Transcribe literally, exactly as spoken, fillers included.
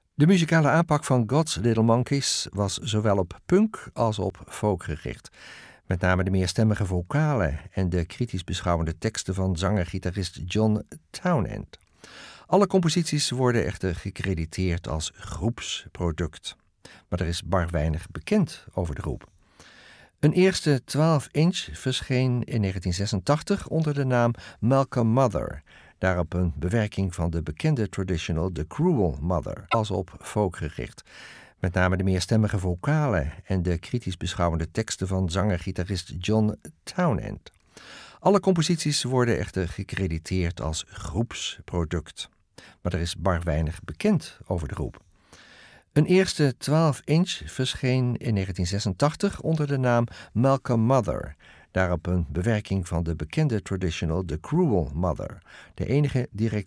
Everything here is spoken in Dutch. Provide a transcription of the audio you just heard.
De muzikale aanpak van God's Little Monkeys was zowel op punk als op folk gericht. Met name de meerstemmige vocalen en de kritisch beschouwende teksten van zanger-gitarist John Townend. Alle composities worden echter gecrediteerd als groepsproduct. Maar er is bar weinig bekend over de groep. Een eerste twaalf inch verscheen in negentien zesentachtig onder de naam Malcolm Mother, daarop een bewerking van de bekende traditional The Cruel Mother, als op folk gericht. Met name de meerstemmige vocalen en de kritisch beschouwende teksten van zanger-gitarist John Townend. Alle composities worden echter gecrediteerd als groepsproduct. Maar er is bar weinig bekend over de groep. Een eerste twaalf inch verscheen in negentien zesentachtig onder de naam Malcolm Mother, daarop een bewerking van de bekende traditional The Cruel Mother, de enige direct